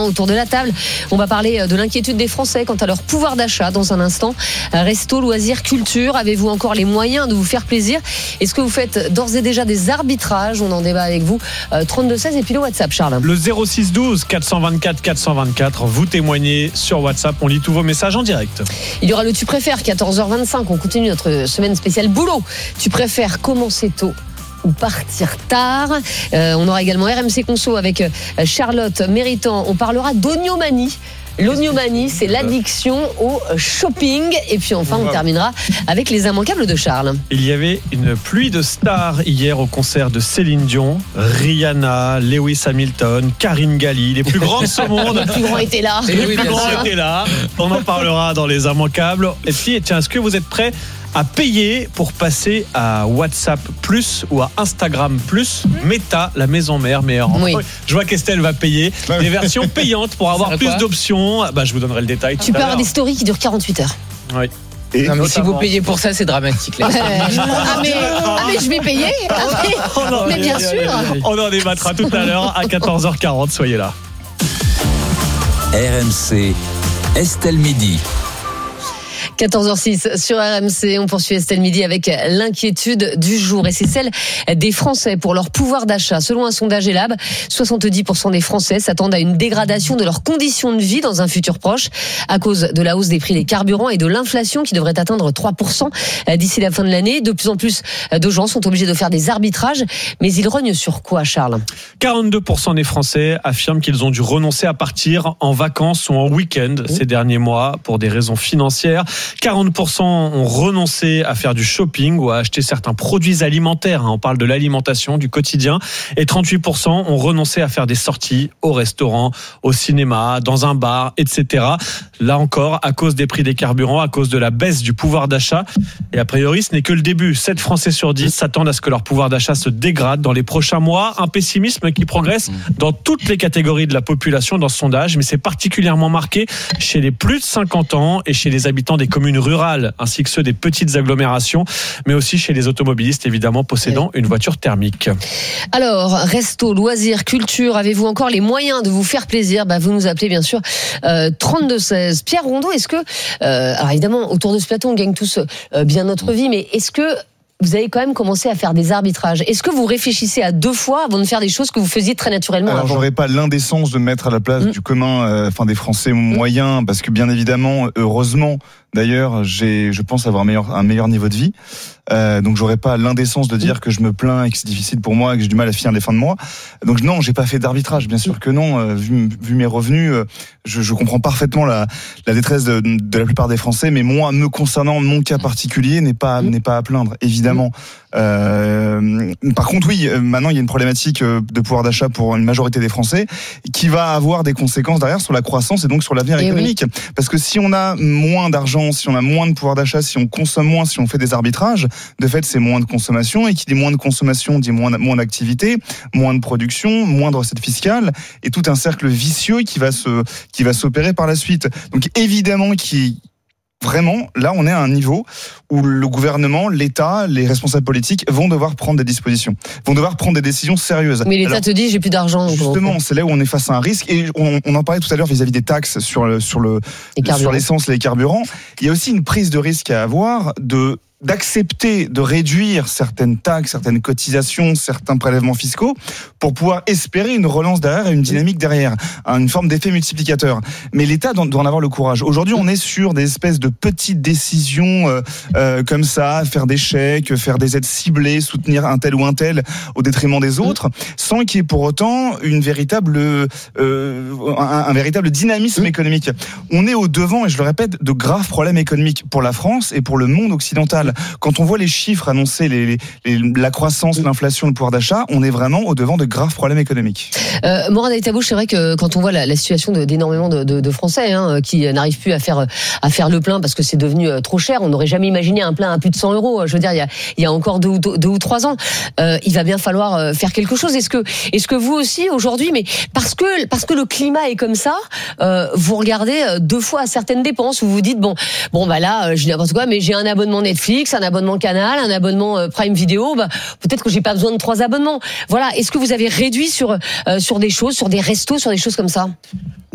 autour de la table. On va parler de l'inquiétude des Français quant à leur pouvoir d'achat dans un instant. Resto, loisirs, culture, avez-vous encore les moyens de vous faire plaisir? Est-ce que vous faites d'ores et déjà des arbitrages? On en débat avec vous. 32-16 et puis le WhatsApp, Charles. Le 06-12 424 424, vous témoignez sur WhatsApp, on lit tous vos messages en direct. Il y aura le Tu préfères, 14h25, on continue notre semaine spéciale boulot. Tu préfères commencer tôt ou partir tard? On aura également RMC Conso avec Charlotte Méritant. On parlera d'oniomanie. L'oniomanie, c'est l'addiction au shopping. Et puis enfin, on terminera avec les immanquables de Charles. Il y avait une pluie de stars hier au concert de Céline Dion, Rihanna, Lewis Hamilton, Karine Galli, les plus grands de ce monde. Les plus grands étaient là. Les plus grands étaient là. On en parlera dans les immanquables. Et puis, tiens, est-ce que vous êtes prêts à payer pour passer à WhatsApp Plus ou à Instagram Plus? Meta, la maison mère, mais oui. Je vois qu'Estelle va payer des versions payantes pour avoir plus d'options. Je vous donnerai le détail. Tu peux avoir des stories qui durent 48 heures. Oui. Non, mais si vous payez pour ça, c'est dramatique. Mais je vais payer. Mais bien sûr. On en débattra tout à l'heure à 14h40. Soyez là. RMC, Estelle Midi. 14h06 sur RMC, on poursuit Estelle Midi avec l'inquiétude du jour et c'est celle des Français pour leur pouvoir d'achat. Selon un sondage Elab, 70% des Français s'attendent à une dégradation de leurs conditions de vie dans un futur proche à cause de la hausse des prix des carburants et de l'inflation qui devrait atteindre 3% d'ici la fin de l'année. De plus en plus de gens sont obligés de faire des arbitrages, mais ils rognent sur quoi, Charles? 42% des Français affirment qu'ils ont dû renoncer à partir en vacances ou en week-end ces derniers mois pour des raisons financières. 40% ont renoncé à faire du shopping ou à acheter certains produits alimentaires. On parle de l'alimentation, du quotidien. Et 38% ont renoncé à faire des sorties au restaurant, au cinéma, dans un bar, etc. Là encore, à cause des prix des carburants, à cause de la baisse du pouvoir d'achat. Et a priori, ce n'est que le début. 7 Français sur 10 s'attendent à ce que leur pouvoir d'achat se dégrade dans les prochains mois. Un pessimisme qui progresse dans toutes les catégories de la population dans ce sondage. Mais c'est particulièrement marqué chez les plus de 50 ans et chez les habitants des communes rurales ainsi que ceux des petites agglomérations, mais aussi chez les automobilistes évidemment possédant une voiture thermique. Alors, resto, loisirs, culture, avez-vous encore les moyens de vous faire plaisir? Vous nous appelez bien sûr 32-16. Pierre Rondeau, est-ce que, alors évidemment autour de ce plateau on gagne tous bien notre vie, mais est-ce que vous avez quand même commencé à faire des arbitrages? Est-ce que vous réfléchissez à 2 fois avant de faire des choses que vous faisiez très naturellement? Alors, j'aurais pas l'indécence de me mettre à la place du commun, des Français moyens, parce que bien évidemment, heureusement, d'ailleurs, je pense avoir un meilleur niveau de vie. Donc j'aurais pas l'indécence de dire que je me plains et que c'est difficile pour moi et que j'ai du mal à finir les fins de mois. Donc non, j'ai pas fait d'arbitrage, bien sûr que non. Vu mes revenus, je comprends parfaitement la détresse de la plupart des Français, mais moi, me concernant, mon cas particulier n'est pas à plaindre, évidemment. Par contre, oui, maintenant il y a une problématique de pouvoir d'achat pour une majorité des Français qui va avoir des conséquences derrière sur la croissance et donc sur l'avenir économique. Parce que si on a moins d'argent, si on a moins de pouvoir d'achat, si on consomme moins, si on fait des arbitrages, de fait c'est moins de consommation, et qui dit moins de consommation dit moins d'activité, moins de production, moins de recettes fiscales, et tout un cercle vicieux qui va s'opérer par la suite. Donc évidemment vraiment, là, on est à un niveau où le gouvernement, l'État, les responsables politiques vont devoir prendre des dispositions, vont devoir prendre des décisions sérieuses. Mais l'État te dit, j'ai plus d'argent. Justement, c'est là où on est face à un risque. Et on en parlait tout à l'heure vis-à-vis des taxes sur l'essence, les carburants. Il y a aussi une prise de risque à avoir d'accepter de réduire certaines taxes, certaines cotisations, certains prélèvements fiscaux pour pouvoir espérer une relance derrière et une dynamique derrière, une forme d'effet multiplicateur. Mais l'État doit en avoir le courage. Aujourd'hui, on est sur des espèces de petites décisions comme ça, faire des chèques, faire des aides ciblées, soutenir un tel ou un tel au détriment des autres, sans qu'il y ait pour autant un véritable dynamisme économique. On est au devant, et je le répète, de graves problèmes économiques pour la France et pour le monde occidental. Quand on voit les chiffres annoncer, la croissance, l'inflation, le pouvoir d'achat, on est vraiment au devant de graves problèmes économiques. Morad Aïtabouche, c'est vrai que quand on voit la situation d'énormément de Français qui n'arrivent plus à faire le plein parce que c'est devenu trop cher, on n'aurait jamais imaginé un plein à plus de 100 €. Je veux dire, il y a encore 2 ou 3 ans, il va bien falloir faire quelque chose. Est-ce que vous aussi aujourd'hui, mais parce que le climat est comme ça, vous regardez 2 fois certaines dépenses où vous vous dites bon là, je dis n'importe quoi, mais j'ai un abonnement Netflix, un abonnement Canal, un abonnement Prime Video, peut-être que j'ai pas besoin de 3 abonnements. Voilà. Est-ce que vous avez réduit sur des choses, sur des restos, sur des choses comme ça?